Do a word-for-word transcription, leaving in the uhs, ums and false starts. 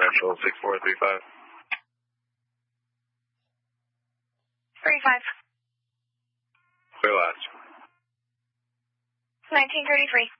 Central six four three five. three five. Clear last. nineteen thirty-three.